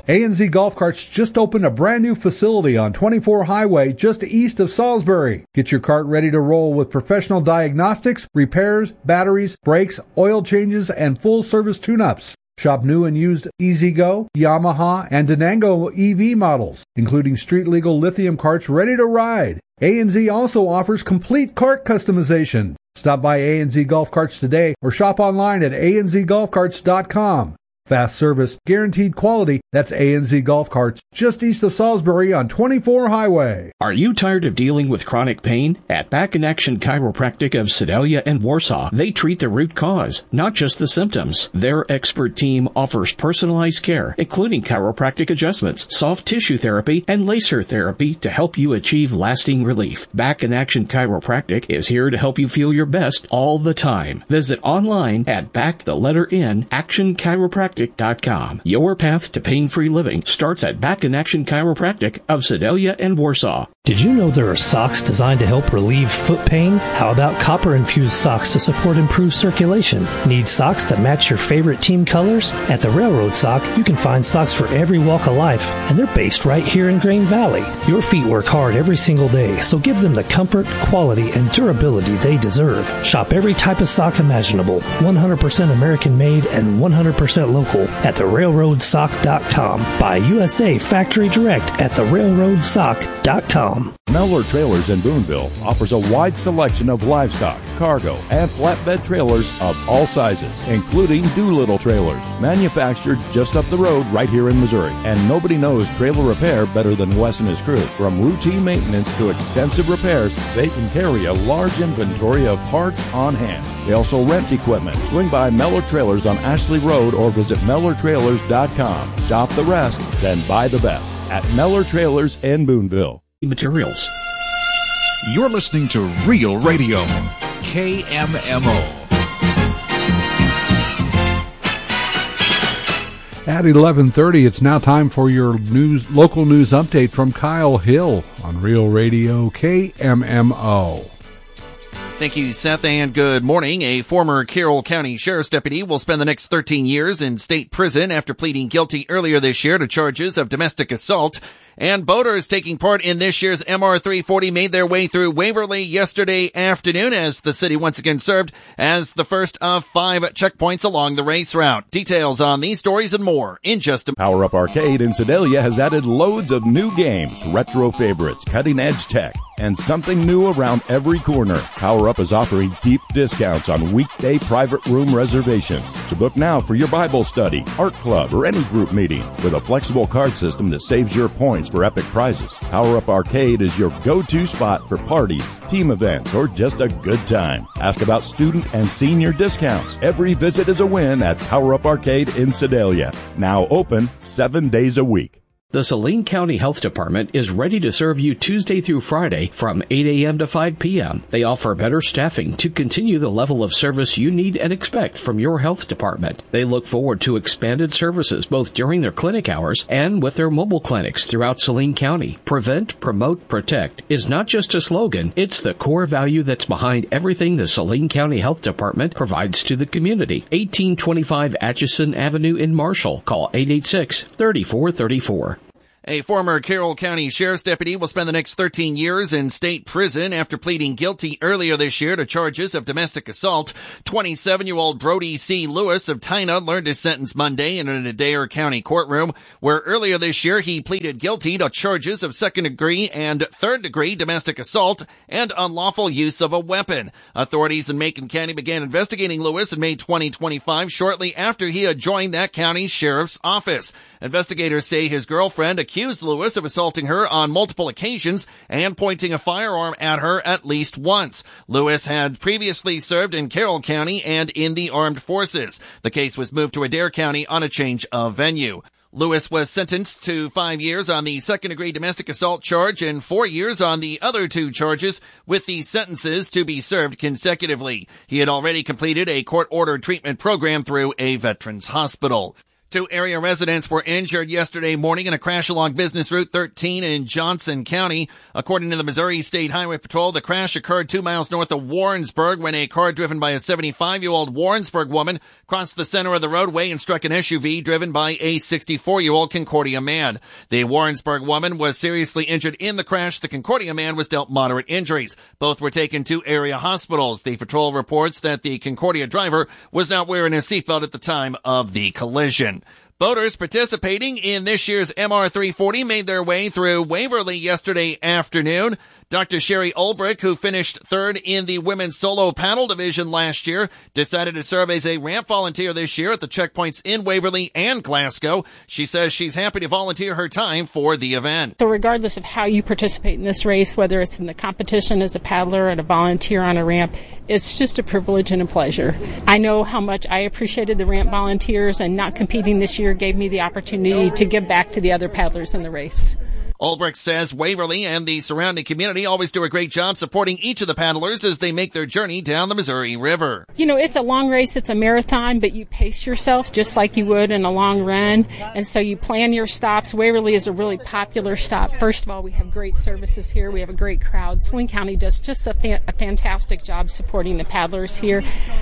A&Z Golf Carts just opened a brand new facility on 24 Highway just east of Salisbury. Get your cart ready to roll with professional diagnostics, repairs, batteries, brakes, oil changes, and full-service tune-ups. Shop new and used E-Z-Go, Yamaha, and Denango EV models, including street-legal lithium carts ready to ride. A&Z also offers complete cart customization. Stop by A&Z Golf Carts today or shop online at anzgolfcarts.com. Fast service, guaranteed quality. That's A&Z Golf Carts, just east of Salisbury on 24 Highway. Are you tired of dealing with chronic pain? At Back in Action Chiropractic of Sedalia and Warsaw, they treat the root cause, not just the symptoms. Their expert team offers personalized care, including chiropractic adjustments, soft tissue therapy, and laser therapy to help you achieve lasting relief. Back in Action Chiropractic is here to help you feel your best all the time. Visit online at actionchiropractic.com. Your path to pain-free living starts at Back in Action Chiropractic of Sedalia and Warsaw. Did you know there are socks designed to help relieve foot pain? How about copper-infused socks to support improved circulation? Need socks to match your favorite team colors? At the Railroad Sock, you can find socks for every walk of life, and they're based right here in Grain Valley. Your feet work hard every single day, so give them the comfort, quality, and durability they deserve. Shop every type of sock imaginable, 100% American-made and 100% local at therailroadsock.com. Buy USA Factory Direct at therailroadsock.com. Mellor Trailers in Boonville offers a wide selection of livestock, cargo, and flatbed trailers of all sizes, including Doolittle trailers, manufactured just up the road right here in Missouri. And nobody knows trailer repair better than Wes and his crew. From routine maintenance to extensive repairs, they can carry a large inventory of parts on hand. They also rent equipment. Swing by Mellor Trailers on Ashley Road or visit MellorTrailers.com. Shop the rest, then buy the best at Mellor Trailers in Boonville. Materials. You're listening to Real Radio, KMMO. At 11:30, it's now time for your local news update from Kyle Hill on Real Radio KMMO. Thank you, Seth, and good morning. A former Carroll County Sheriff's deputy will spend the next 13 years in state prison after pleading guilty earlier this year to charges of domestic assault. And boaters taking part in this year's MR340 made their way through Waverly yesterday afternoon as the city once again served as the first of 5 checkpoints along the race route. Details on these stories and more in just a moment. Power Up Arcade in Sedalia has added loads of new games, retro favorites, cutting-edge tech, and something new around every corner. Power Up is offering deep discounts on weekday private room reservations. So book now for your Bible study, art club, or any group meeting with a flexible card system that saves your points for epic prizes. Power Up Arcade is your go-to spot for parties, team events, or just a good time. Ask about student and senior discounts. Every visit is a win at Power Up Arcade in Sedalia. Now open 7 days a week. The Saline County Health Department is ready to serve you Tuesday through Friday from 8 a.m. to 5 p.m. They offer better staffing to continue the level of service you need and expect from your health department. They look forward to expanded services both during their clinic hours and with their mobile clinics throughout Saline County. Prevent, promote, protect is not just a slogan, it's the core value that's behind everything the Saline County Health Department provides to the community. 1825 Atchison Avenue in Marshall. Call 886-3434. A former Carroll County Sheriff's deputy will spend the next 13 years in state prison after pleading guilty earlier this year to charges of domestic assault. 27-year-old Brody C. Lewis of Tyna learned his sentence Monday in an Adair County courtroom, where earlier this year he pleaded guilty to charges of second-degree and third-degree domestic assault and unlawful use of a weapon. Authorities in Macon County began investigating Lewis in May 2025, shortly after he had joined that county's sheriff's office. Investigators say his girlfriend accused Lewis of assaulting her on multiple occasions and pointing a firearm at her at least once. Lewis had previously served in Carroll County and in the armed forces. The case was moved to Adair County on a change of venue. Lewis was sentenced to 5 years on the second-degree domestic assault charge and 4 years on the other 2 charges, with the sentences to be served consecutively. He had already completed a court-ordered treatment program through a veterans hospital. 2 area residents were injured yesterday morning in a crash along Business Route 13 in Johnson County. According to the Missouri State Highway Patrol, the crash occurred 2 miles north of Warrensburg when a car driven by a 75-year-old Warrensburg woman crossed the center of the roadway and struck an SUV driven by a 64-year-old Concordia man. The Warrensburg woman was seriously injured in the crash. The Concordia man was dealt moderate injuries. Both were taken to area hospitals. The patrol reports that the Concordia driver was not wearing a seatbelt at the time of the collision. Boaters participating in this year's MR340 made their way through Waverly yesterday afternoon. Dr. Sherry Ulbrich, who finished third in the women's solo paddle division last year, decided to serve as a ramp volunteer this year at the checkpoints in Waverly and Glasgow. She says she's happy to volunteer her time for the event. So regardless of how you participate in this race, whether it's in the competition as a paddler or a volunteer on a ramp, it's just a privilege and a pleasure. I know how much I appreciated the ramp volunteers, and not competing this year gave me the opportunity to give back to the other paddlers in the race. Ulbrich says Waverly and the surrounding community always do a great job supporting each of the paddlers as they make their journey down the Missouri River. You know, it's a long race, it's a marathon, but you pace yourself just like you would in a long run, and so you plan your stops. Waverly is a really popular stop. First of all, we have great services here. We have a great crowd. Saline County does just a fantastic job supporting the paddlers here.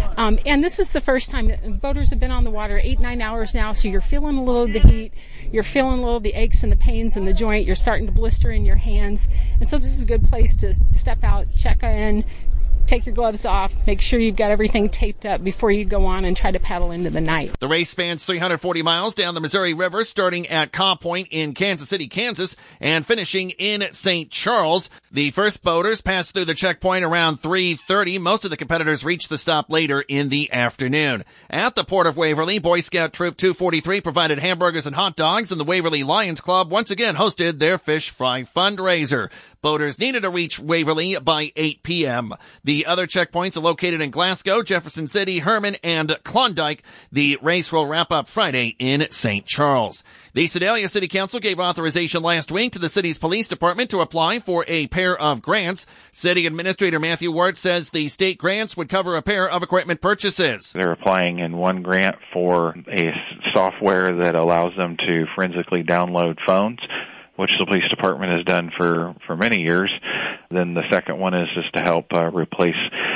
And this is the first time boaters have been on the water 8-9 hours now, so you're feeling a little of the heat. You're feeling a little of the aches and the pains in the joint. You're starting to blister in your hands. And so this is a good place to step out, check in, take your gloves off, make sure you've got everything taped up before you go on and try to paddle into the night. The race spans 340 miles down the Missouri River, starting at Caw Point in Kansas City, Kansas, and finishing in St. Charles. The first boaters passed through the checkpoint around 3:30. Most of the competitors reached the stop later in the afternoon. At the Port of Waverly, Boy Scout Troop 243 provided hamburgers and hot dogs, and the Waverly Lions Club once again hosted their fish fry fundraiser. Boaters needed to reach Waverly by 8 p.m. The other checkpoints are located in Glasgow, Jefferson City, Herman, and Klondike. The race will wrap up Friday in St. Charles. The Sedalia City Council gave authorization last week to the city's police department to apply for a pair of grants. City Administrator Matthew Ward says the state grants would cover a pair of equipment purchases. They're applying in one grant for a software that allows them to forensically download phones, which the police department has done for many years. Then the second one is just to help replace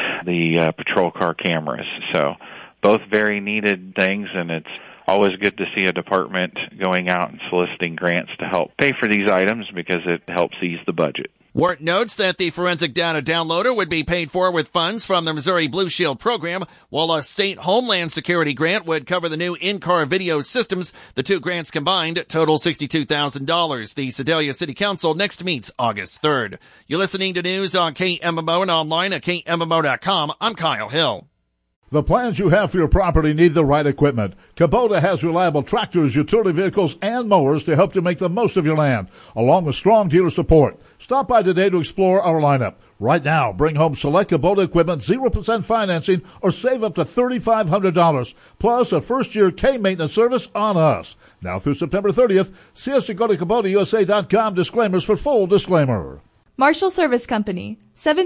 the patrol car cameras. So both very needed things, and it's always good to see a department going out and soliciting grants to help pay for these items because it helps ease the budget. Wart notes that the forensic data downloader would be paid for with funds from the Missouri Blue Shield program, while a state Homeland Security grant would cover the new in-car video systems. The two grants combined total $62,000. The Sedalia City Council next meets August 3rd. You're listening to news on KMMO and online at KMMO.com. I'm Kyle Hill. The plans you have for your property need the right equipment. Kubota has reliable tractors, utility vehicles, and mowers to help you make the most of your land, along with strong dealer support. Stop by today to explore our lineup. Right now, bring home select Kubota equipment, 0% financing, or save up to $3,500, plus a first-year K-maintenance service on us. Now through September 30th, see us at go to KubotaUSA.com. Disclaimers for full disclaimer. Marshall Service Company,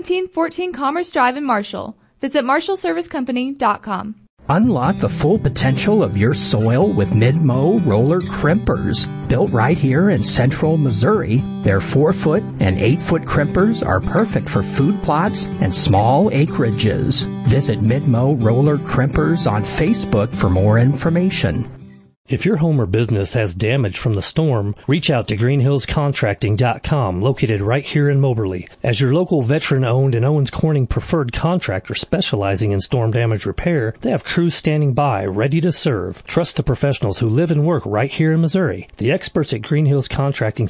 1714 Commerce Drive in Marshall. Visit MarshallServiceCompany.com. Unlock the full potential of your soil with Mid-Mow roller crimpers. Built right here in central Missouri, their 4-foot and 8-foot crimpers are perfect for food plots and small acreages. Visit Mid-Mow roller crimpers on Facebook for more information. If your home or business has damage from the storm, reach out to greenhillscontracting.com, located right here in Moberly. As your local veteran-owned and Owens Corning preferred contractor specializing in storm damage repair, they have crews standing by, ready to serve. Trust the professionals who live and work right here in Missouri. The experts at Green Hills Contracting